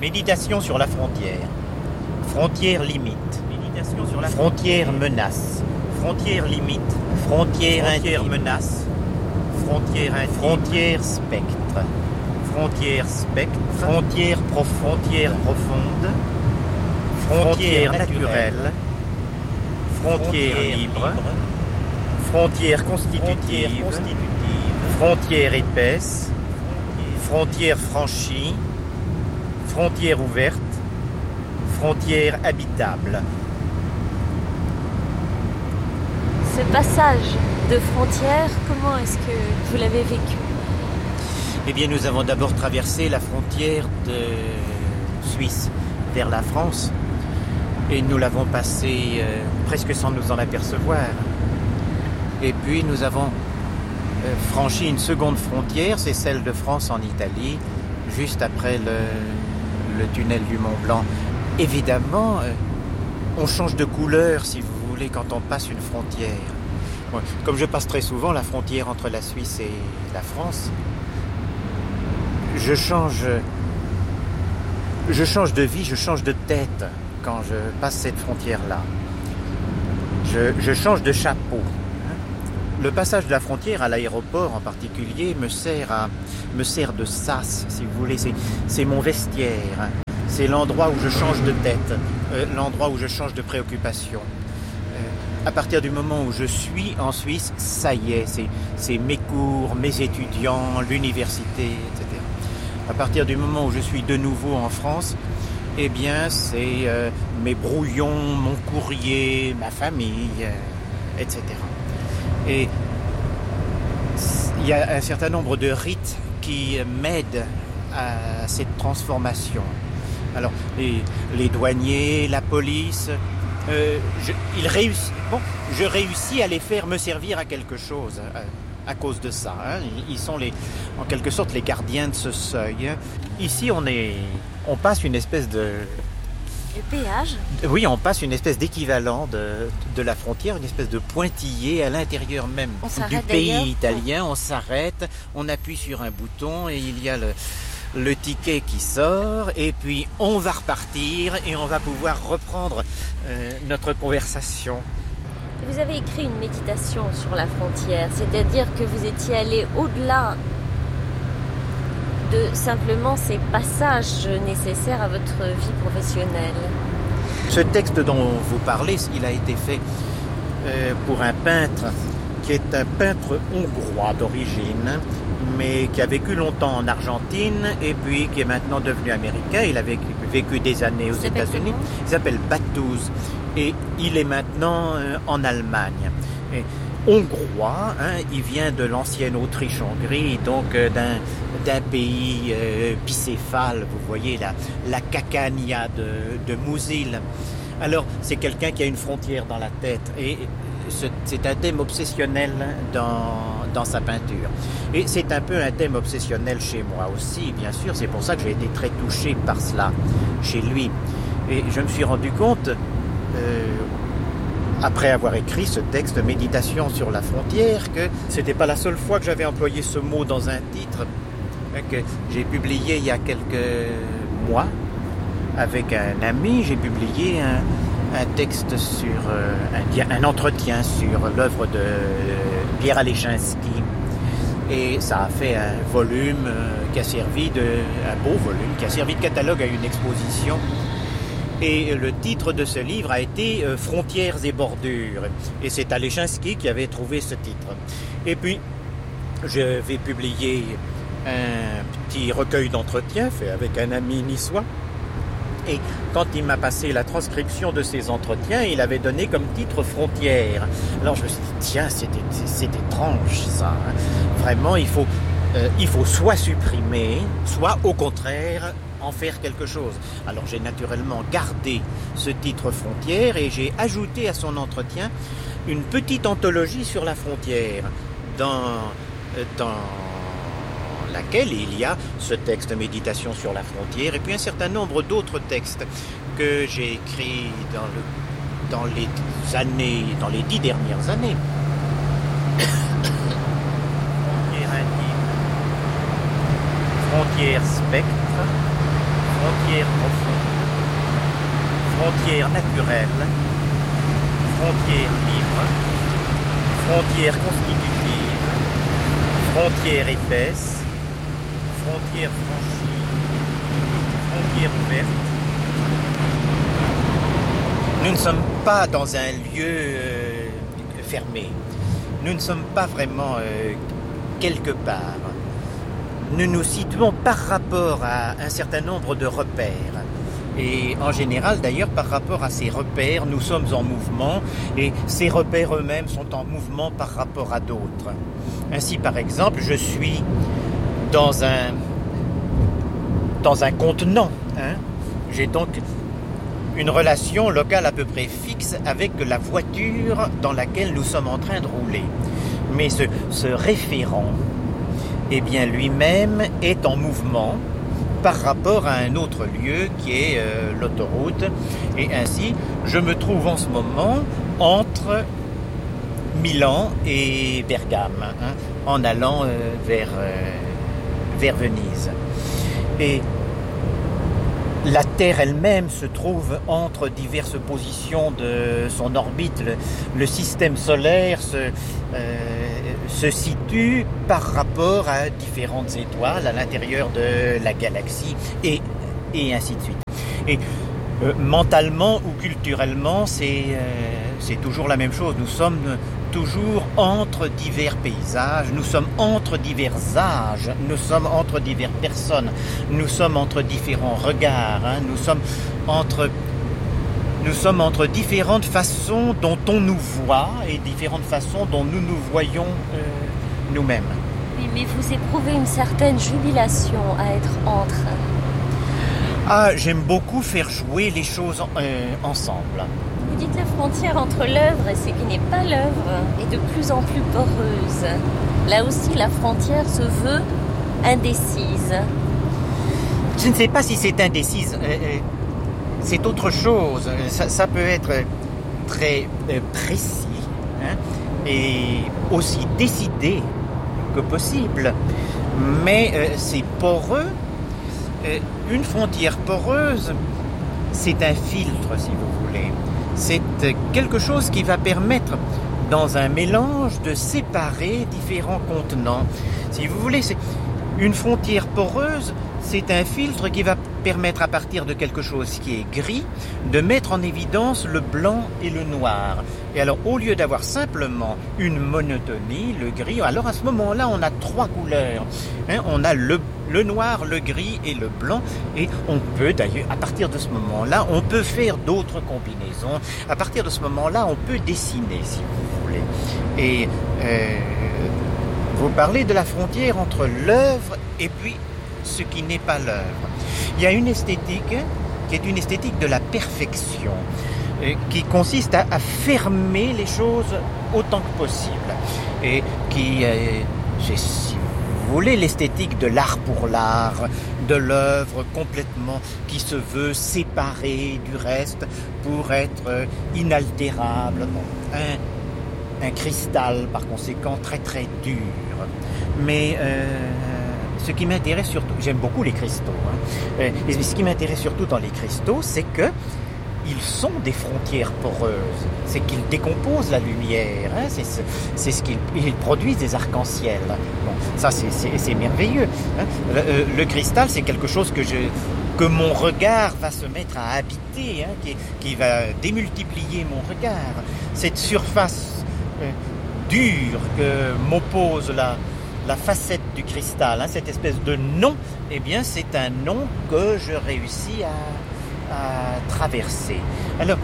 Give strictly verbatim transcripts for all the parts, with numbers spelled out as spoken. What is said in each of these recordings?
Méditation sur la frontière. Frontière limite. Méditation sur la frontière menace. Frontière limite. Frontière intime. Menace. Frontière intime. Frontière spectre. Frontière spectre. Frontière profonde. Frontière profonde. Frontière naturelle. Frontière libre. Frontière constitutive. Frontière épaisse. Frontière franchie. Frontière ouverte. Frontière habitable. Ce passage de frontière, comment est-ce que vous l'avez vécu ? Eh bien, nous avons d'abord traversé la frontière de Suisse vers la France et nous l'avons passée euh, presque sans nous en apercevoir. Et puis nous avons euh, franchi une seconde frontière, c'est celle de France en Italie, juste après le, le tunnel du Mont Blanc. Évidemment, euh, on change de couleur, si vous voulez, quand on passe une frontière. Ouais, comme je passe très souvent la frontière entre la Suisse et la France, je change, je change de vie, je change de tête quand je passe cette frontière-là. Je, je change de chapeau. Le passage de la frontière à l'aéroport en particulier me sert, à, me sert de sas, si vous voulez. C'est, c'est mon vestiaire. C'est l'endroit où je change de tête, euh, l'endroit où je change de préoccupation. Euh, à partir du moment où je suis en Suisse, ça y est, c'est, c'est mes cours, mes étudiants, l'université, et cetera. À partir du moment où je suis de nouveau en France, eh bien, c'est euh, mes brouillons, mon courrier, ma famille, euh, et cetera. Et il y a un certain nombre de rites qui m'aident à cette transformation. Alors, les, les douaniers, la police, euh, je, ils réussissent, bon, je réussis à les faire me servir à quelque chose à, à cause de ça. Hein. Ils sont les, en quelque sorte les gardiens de ce seuil. Ici, on est, on passe une espèce de... Le péage ? Oui, on passe une espèce d'équivalent de, de la frontière, une espèce de pointillé à l'intérieur même du pays italien. On s'arrête, on appuie sur un bouton et il y a le... le ticket qui sort, et puis on va repartir et on va pouvoir reprendre euh, notre conversation. Vous avez écrit une méditation sur la frontière, c'est-à-dire que vous étiez allé au-delà de simplement ces passages nécessaires à votre vie professionnelle. Ce texte dont vous parlez, il a été fait euh, pour un peintre qui est un peintre hongrois d'origine, mais qui a vécu longtemps en Argentine et puis qui est maintenant devenu américain. Il a vécu, vécu des années aux États-Unis. Il s'appelle Batuz et il est maintenant euh, en Allemagne. Et hongrois, hein, il vient de l'ancienne Autriche-Hongrie, donc euh, d'un, d'un pays euh, bicéphale, vous voyez la, la Cacania de, de Musil. Alors c'est quelqu'un qui a une frontière dans la tête et c'est un thème obsessionnel dans, dans sa peinture. Et c'est un peu un thème obsessionnel chez moi aussi, bien sûr. C'est pour ça que j'ai été très touché par cela chez lui. Et je me suis rendu compte, euh, après avoir écrit ce texte « Méditation sur la frontière », que c'était pas la seule fois que j'avais employé ce mot dans un titre que j'ai publié il y a quelques mois avec un ami. J'ai publié un un texte sur euh, un, un entretien sur l'œuvre de Pierre Alechinsky et ça a fait un volume euh, qui a servi de un beau volume qui a servi de catalogue à une exposition et le titre de ce livre a été euh, Frontières et bordures et c'est Alechinsky qui avait trouvé ce titre. Et puis je vais publier un petit recueil d'entretiens fait avec un ami niçois. Et quand il m'a passé la transcription de ces entretiens, il avait donné comme titre « Frontières ». Alors je me suis dit, tiens, c'est, c'est, c'est étrange ça. Hein. Vraiment, il faut, euh, il faut soit supprimer, soit au contraire en faire quelque chose. Alors j'ai naturellement gardé ce titre « Frontières » et j'ai ajouté à son entretien une petite anthologie sur la frontière dans... dans laquelle il y a ce texte Méditation sur la frontière et puis un certain nombre d'autres textes que j'ai écrits dans, le, dans les années, dans les dix dernières années. Frontière intime, frontière spectre, frontières profondes, frontières naturelles, frontières libres, frontières constitutives, frontières épaisses, frontières franchies, frontières ouvertes. Nous ne sommes pas dans un lieu euh, fermé. Nous ne sommes pas vraiment euh, quelque part. Nous nous situons par rapport à un certain nombre de repères. Et en général, d'ailleurs, par rapport à ces repères, nous sommes en mouvement et ces repères eux-mêmes sont en mouvement par rapport à d'autres. Ainsi, par exemple, je suis dans un, dans un contenant. Hein. J'ai donc une relation locale à peu près fixe avec la voiture dans laquelle nous sommes en train de rouler. Mais ce, ce référent, eh bien, lui-même est en mouvement par rapport à un autre lieu qui est euh, l'autoroute. Et ainsi, je me trouve en ce moment entre Milan et Bergame, hein, en allant euh, vers, euh, vers Venise. Et la Terre elle-même se trouve entre diverses positions de son orbite. Le, le système solaire se, euh, se situe par rapport à différentes étoiles à l'intérieur de la galaxie et, et ainsi de suite. Et euh, mentalement ou culturellement, c'est, euh, c'est toujours la même chose. Nous sommes toujours entre divers paysages, nous sommes entre divers âges, nous sommes entre diverses personnes, nous sommes entre différents regards, hein, nous sommes entre, nous sommes entre différentes façons dont on nous voit et différentes façons dont nous nous voyons euh, nous-mêmes. Oui, mais vous éprouvez une certaine jubilation à être entre. Ah, j'aime beaucoup faire jouer les choses euh, ensemble. Vous dites la frontière entre l'œuvre et ce qui n'est pas l'œuvre est de plus en plus poreuse. Là aussi, la frontière se veut indécise. Je ne sais pas si c'est indécise. Euh, euh, c'est autre chose. Ça, ça peut être très euh, précis, hein, et aussi décidé que possible. Mais euh, c'est poreux. Euh, une frontière poreuse, c'est un filtre, si vous voulez. C'est quelque chose qui va permettre, dans un mélange, de séparer différents contenants. Si vous voulez, c'est une frontière poreuse, c'est un filtre qui va permettre, à partir de quelque chose qui est gris, de mettre en évidence le blanc et le noir. Et alors, au lieu d'avoir simplement une monotonie, le gris, alors à ce moment-là, on a trois couleurs. Hein, on a le, le noir, le gris et le blanc. Et on peut d'ailleurs, à partir de ce moment-là, on peut faire d'autres combinaisons. À partir de ce moment-là, on peut dessiner, si vous voulez. Et euh, vous parlez de la frontière entre l'œuvre et puis ce qui n'est pas l'œuvre. Il y a une esthétique qui est une esthétique de la perfection, euh, qui consiste à, à fermer les choses autant que possible, et qui, euh, si vous voulez, l'esthétique de l'art pour l'art, de l'œuvre complètement qui se veut séparée du reste pour être inaltérable. Bon, un, un cristal, par conséquent, très très dur. Mais euh, ce qui m'intéresse surtout, j'aime beaucoup les cristaux, hein, euh, et ce qui m'intéresse surtout dans les cristaux, c'est que ils sont des frontières poreuses, c'est qu'ils décomposent la lumière, hein, c'est, ce, c'est ce qu'ils ils produisent des arcs-en-ciel. Bon, ça c'est, c'est, c'est merveilleux. Hein. Le, le cristal, c'est quelque chose que je que mon regard va se mettre à habiter, hein, qui, qui va démultiplier mon regard. Cette surface euh, dure que m'oppose la La facette du cristal, hein, cette espèce de nom, eh bien, c'est un nom que je réussis à, à traverser. Alors,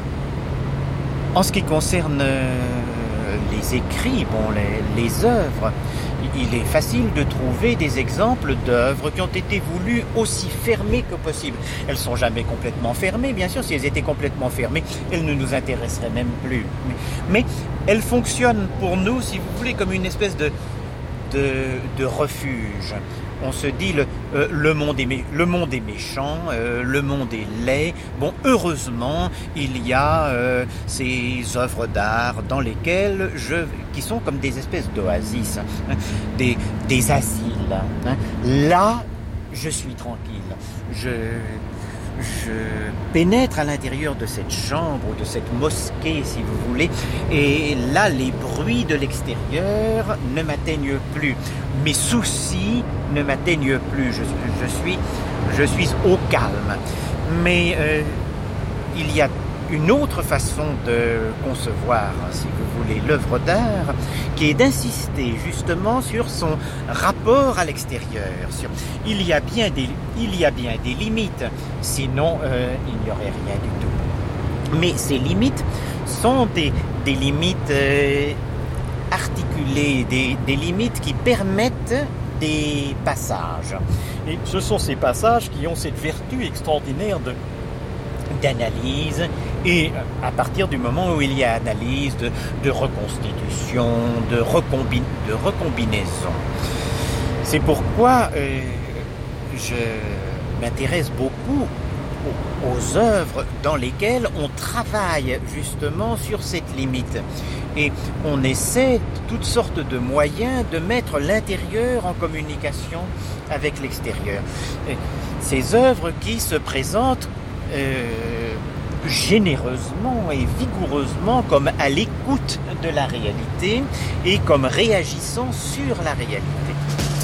en ce qui concerne les écrits, bon, les, les œuvres, il est facile de trouver des exemples d'œuvres qui ont été voulues aussi fermées que possible. Elles ne sont jamais complètement fermées, bien sûr. Si elles étaient complètement fermées, elles ne nous intéresseraient même plus. Mais, mais elles fonctionnent pour nous, si vous voulez, comme une espèce de De, de refuge. On se dit le, euh, le, monde, est mé- le monde est méchant, euh, le monde est laid. Bon, heureusement, il y a euh, ces œuvres d'art dans lesquelles je, qui sont comme des espèces d'oasis, hein, des, des asiles. Hein. Là, je suis tranquille. Je, je pénètre à l'intérieur de cette chambre ou de cette mosquée, si vous voulez, et là, les bruits de l'extérieur ne m'atteignent plus. Mes soucis ne m'atteignent plus. Je, je, suis, je suis au calme. Mais euh, il y a une autre façon de concevoir, si vous voulez, l'œuvre d'art, qui est d'insister justement sur son rapport à l'extérieur. Sur, il y a bien des, il y a bien des limites, sinon euh, il n'y aurait rien du tout. Mais ces limites sont des, des limites euh, articulées, des, des limites qui permettent des passages. Et ce sont ces passages qui ont cette vertu extraordinaire de d'analyse, et à partir du moment où il y a analyse, de, de reconstitution, de, recombi, de recombinaison. C'est pourquoi euh, je m'intéresse beaucoup aux, aux œuvres dans lesquelles on travaille justement sur cette limite. Et on essaie toutes sortes de moyens de mettre l'intérieur en communication avec l'extérieur. Et ces œuvres qui se présentent Euh, généreusement et vigoureusement comme à l'écoute de la réalité et comme réagissant sur la réalité.